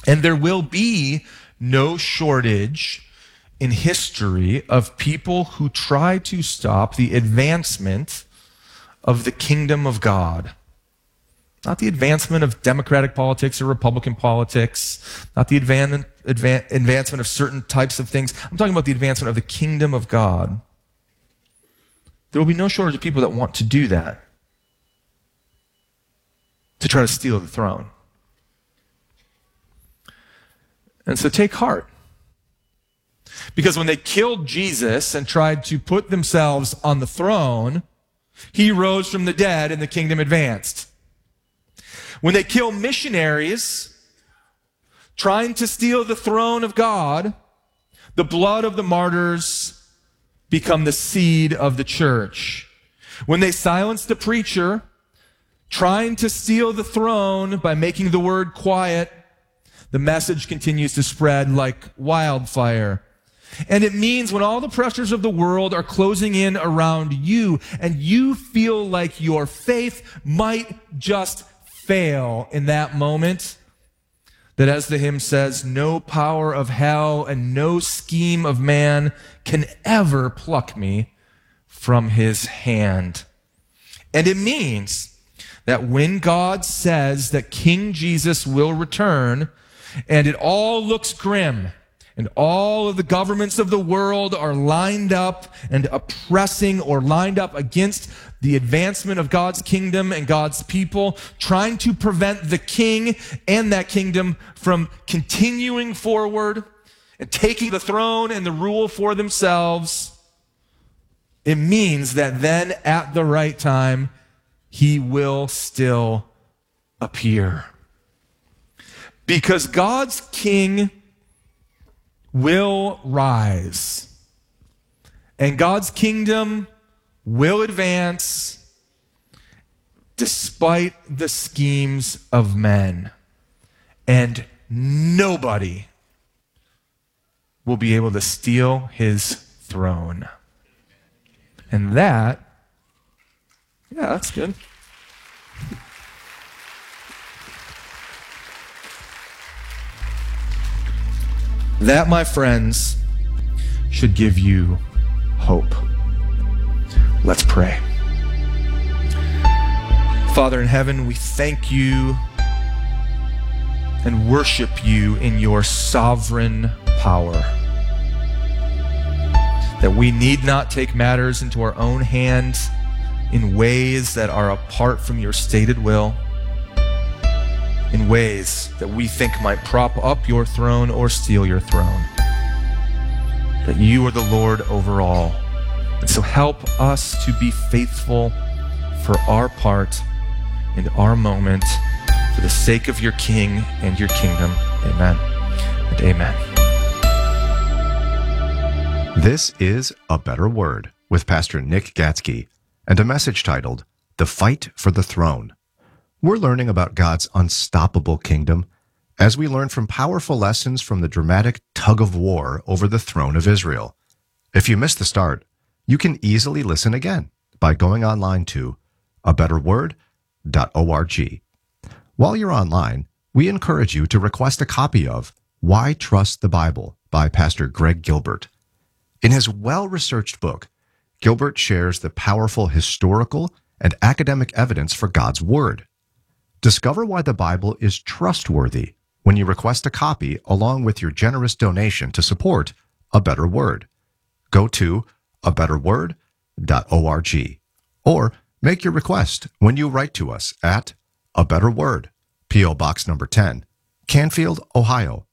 And there will be no shortage in history of people who try to stop the advancement of the kingdom of God. Not the advancement of democratic politics or Republican politics, not the advancement of certain types of things. I'm talking about the advancement of the kingdom of God. There will be no shortage of people that want to do that, to try to steal the throne. And so take heart. Because when they killed Jesus and tried to put themselves on the throne, he rose from the dead and the kingdom advanced. When they kill missionaries trying to steal the throne of God, the blood of the martyrs become the seed of the church. When they silence the preacher trying to steal the throne by making the word quiet, the message continues to spread like wildfire. And it means when all the pressures of the world are closing in around you and you feel like your faith might just fail in that moment, that as the hymn says, no power of hell and no scheme of man can ever pluck me from his hand. And it means that when God says that King Jesus will return, and it all looks grim, and all of the governments of the world are lined up and oppressing or lined up against the advancement of God's kingdom and God's people, trying to prevent the king and that kingdom from continuing forward and taking the throne and the rule for themselves. It means that then at the right time, he will still appear. Because God's king will rise, and God's kingdom will advance despite the schemes of men, and nobody will be able to steal his throne. And that's good. That, my friends, should give you hope. Let's pray. Father in heaven, we thank you and worship you in your sovereign power. That we need not take matters into our own hands in ways that are apart from your stated will, in ways that we think might prop up your throne or steal your throne. That you are the Lord over all. And so help us to be faithful for our part and our moment for the sake of your King and your kingdom. Amen and amen. This is A Better Word with Pastor Nick Gatzke and a message titled, The Fight for the Throne. We're learning about God's unstoppable kingdom as we learn from powerful lessons from the dramatic tug of war over the throne of Israel. If you missed the start, you can easily listen again by going online to abetterword.org. While you're online, we encourage you to request a copy of Why Trust the Bible by Pastor Greg Gilbert. In his well-researched book, Gilbert shares the powerful historical and academic evidence for God's Word. Discover why the Bible is trustworthy when you request a copy along with your generous donation to support A Better Word. Go to abetterword.org or make your request when you write to us at A Better Word, P.O. Box number 10, Canfield, Ohio,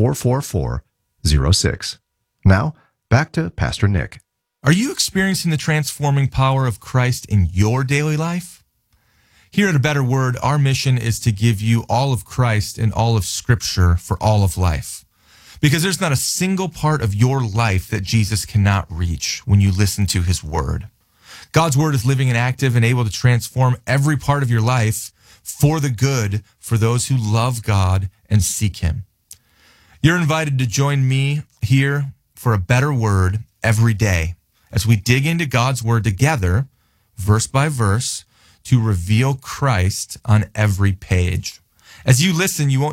44406. Now, back to Pastor Nick. Are you experiencing the transforming power of Christ in your daily life? Here at A Better Word, our mission is to give you all of Christ and all of Scripture for all of life. Because there's not a single part of your life that Jesus cannot reach when you listen to his word. God's word is living and active and able to transform every part of your life for the good for those who love God and seek him. You're invited to join me here for A Better Word every day as we dig into God's word together, verse by verse, to reveal Christ on every page. As you listen, you won't